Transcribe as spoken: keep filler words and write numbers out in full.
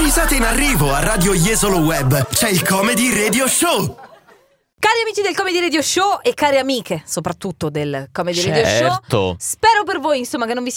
Risate in arrivo a Radio Jesolo Web. C'è il Comedy Radio Show. Cari amici del Comedy Radio Show e cari amiche soprattutto del Comedy certo. Radio Show, spero per voi insomma che non vi